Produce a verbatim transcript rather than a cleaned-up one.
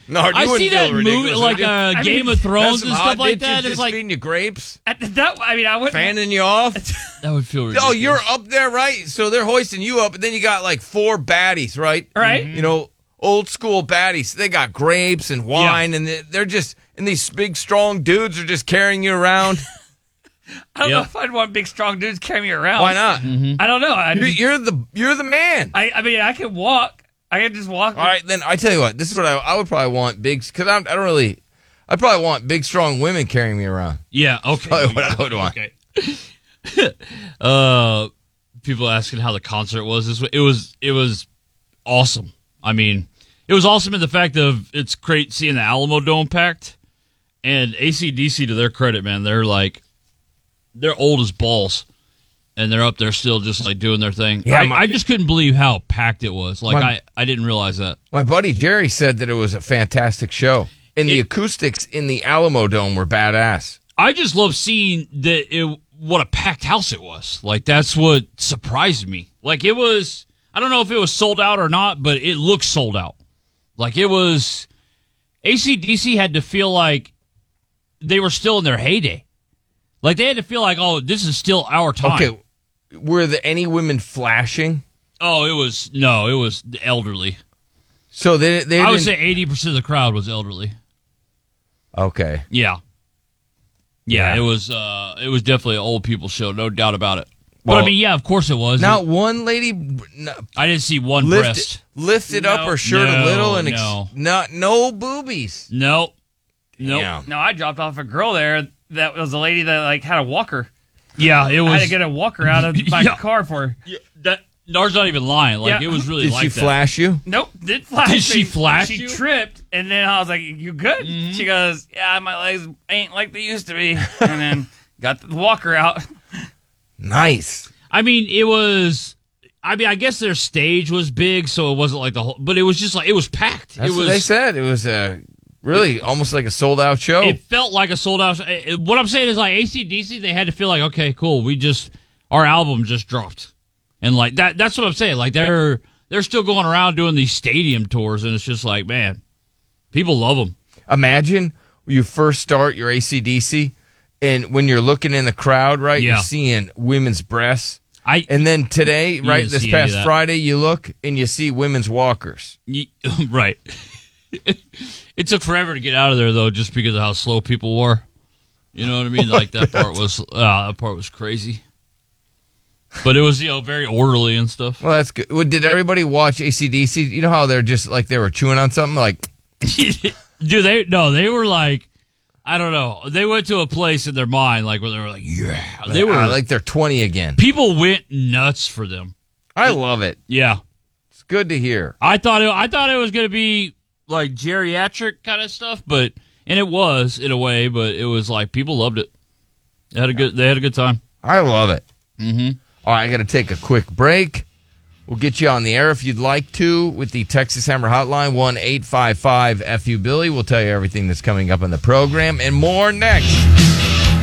No, you I wouldn't see feel that movie ridiculous, like would you? uh, I Game mean, of Thrones Have some and hot stuff like bitches that. just It's like feeding you grapes, At that, I mean, I would. fanning you off. that would feel ridiculous. Oh, you're up there, right? So they're hoisting you up, and then you got like four baddies, right? Right. You know, old school baddies. They got grapes and wine, and they- they're just, and these big, strong dudes are just carrying you around. I don't know Yep. if I'd want big, strong dudes carry me around. Why not? I don't know. I, You're, you're the you're the man. I, I mean, I can walk. I can just walk. All right, then I tell you what. This is what I, I would probably want big because I don't really. I probably want big, strong women carrying me around. Yeah, okay. Probably what I would want. Okay. uh, people asking how the concert was. This it was it was awesome. I mean, it was awesome in the fact of it's great seeing the Alamo Dome packed, and A C D C, to their credit, man, they're like they're old as balls, and they're up there still just like doing their thing. Yeah, I, my- I just couldn't believe how packed it was. Like My- I, I didn't realize that. My buddy Jerry said that it was a fantastic show, and the It- acoustics in the Alamo Dome were badass. I just love seeing that it, what a packed house it was. Like, that's what surprised me. Like, it was, I don't know if it was sold out or not, but it looked sold out. Like, it was, A C D C had to feel like they were still in their heyday. Like, they had to feel like, oh, this is still our time. Okay, were there any women flashing? Oh, it was, no, it was the elderly. So they they I would didn't- say eighty percent of the crowd was elderly. okay. Yeah. Yeah, Yeah. it was, uh, it was definitely an old people show, no doubt about it. But, Well, I mean, yeah, of course it was. Not one lady n- I didn't see one lifted, breast. lifted up No. her shirt No, a little and ex- no. not no boobies. Nope. Nope. Damn. No, I dropped off a girl there. That was a lady that like had a walker. Yeah, it I had was. to get a walker out of my Yeah. car for her. Yeah, that Nar's not even lying. Like Yeah. it was really Did like she that. flash you? Nope, did flash. Did she me. flash She you? tripped, and then I was like, "You good?" Mm-hmm. She goes, "Yeah, my legs ain't like they used to be." And then got the walker out. Nice. I mean, it was. I mean, I guess their stage was big, so it wasn't like the whole. But it was just like it was packed. That's it was. what they said. It was a really almost like a sold out show. It felt like a sold out. eh, What I'm saying is, like A C D C, they had to feel like, okay, cool, we just our album just dropped, and like that. That's what I'm saying. Like they're they're still going around doing these stadium tours, and it's just like, man, people love them. Imagine you first start your A C D C, and when you're looking in the crowd, right, Yeah. you're seeing women's breasts. I And then today, You right, didn't this see any of past that. Friday, you look and you see women's walkers. Ye- right. It took forever to get out of there though, just because of how slow people were. You know what I mean? Like that part was uh, that part was crazy. But it was, you know, very orderly and stuff. Well, that's good. Well, did everybody watch A C D C? You know how they're just like they were chewing on something? Like, Dude, they no, they were like, I don't know. They went to a place in their mind like where they were like, yeah, they were ah, like they're twenty again. people went nuts for them. I love it. Yeah, It's good to hear. I thought it, I thought it was gonna be like geriatric kind of stuff, but and it was in a way, but it was like people loved it. They had a good they had a good time. I love it. Mm-hmm. All right, I got to take a quick break. We'll get you on the air if you'd like to with the Texas Hammer Hotline, one eight five five F U Billy. We'll tell you everything that's coming up in the program and more next.